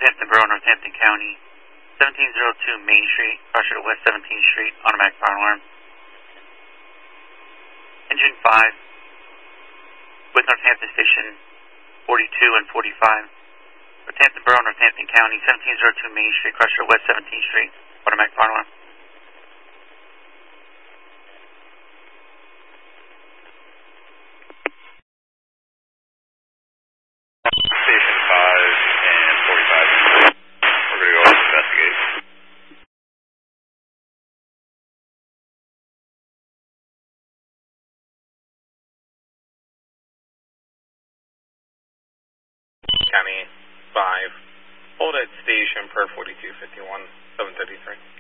Northampton Borough, Northampton County, 1702 Main Street, crusher to West 17th Street, automatic fire alarm. Engine 5, with Northampton Station 42 and 45. Northampton Borough, Northampton County, 1702 Main Street, crusher to West 17th Street, automatic fire alarm. Station 5 and 45. We're going to go investigate. County 5. Hold at station per 4251, 733.